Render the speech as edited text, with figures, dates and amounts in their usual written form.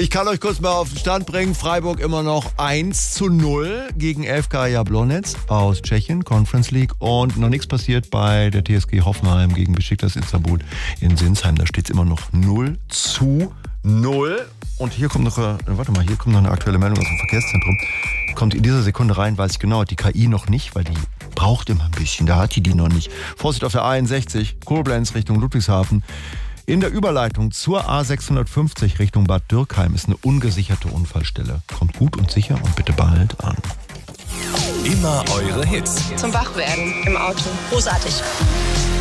Ich kann euch kurz mal auf den Stand bringen. Freiburg immer noch 1:0 gegen FK Jablonec aus Tschechien, Conference League. Und noch nichts passiert bei der TSG Hoffenheim gegen Besiktas Istanbul in Sinsheim. Da steht es immer noch 0:0. Und hier kommt noch, hier kommt noch eine aktuelle Meldung aus dem Verkehrszentrum. Kommt in dieser Sekunde rein, weiß ich genau, hat die KI noch nicht, weil die braucht immer ein bisschen, da hat die noch nicht. Vorsicht auf der A61, Koblenz Richtung Ludwigshafen. In der Überleitung zur A650 Richtung Bad Dürkheim ist eine ungesicherte Unfallstelle. Kommt gut und sicher und bitte bald an. Immer eure Hits. Zum Wachwerden im Auto. Großartig.